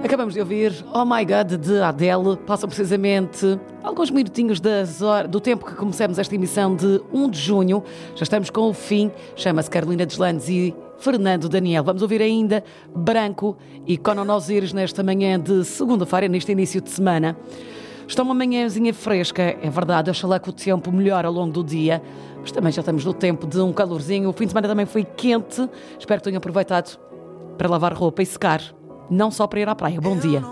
Acabamos de ouvir Oh My God de Adele. Passam precisamente alguns minutinhos do tempo que começamos esta emissão de 1 de junho. Já estamos com o fim. Chama-se Carolina Deslandes e Fernando Daniel. Vamos ouvir ainda Branco e Conan Osiris nesta manhã de segunda-feira, neste início de semana. Está uma manhãzinha fresca, é verdade. Oxalá que o tempo melhore ao longo do dia. Mas também já estamos no tempo de um calorzinho. O fim de semana também foi quente. Espero que tenham aproveitado para lavar roupa e secar. Não só para ir à praia. Bom dia.